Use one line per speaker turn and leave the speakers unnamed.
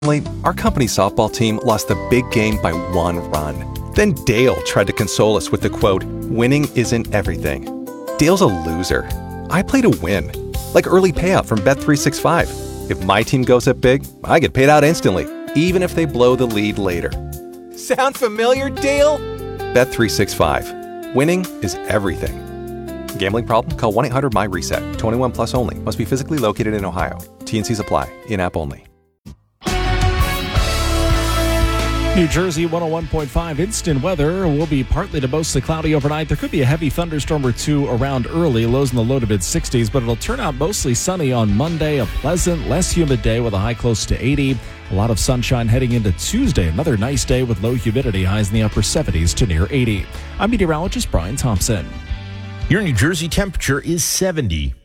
Our company softball team lost the big game by 1 run. Then Dale tried to console us with the quote, "Winning isn't everything." Dale's a loser. I play to win. Like early payout from Bet365. If my team goes up big, I get paid out instantly, even if they blow the lead later. Sound familiar, Dale? Bet365. Winning is everything. Gambling problem? Call 1-800-MY-RESET. 21 plus only. Must be physically located in Ohio. T&Cs apply. In-app only.
New Jersey 101.5 instant weather will be partly to mostly cloudy overnight. There could be a heavy thunderstorm or two around early, lows in the low to mid-60s, but it'll turn out mostly sunny on Monday, a pleasant, less humid day with a high close to 80. A lot of sunshine heading into Tuesday, another nice day with low humidity, highs in the upper 70s to near 80. I'm meteorologist Brian Thompson.
Your New Jersey temperature is 70.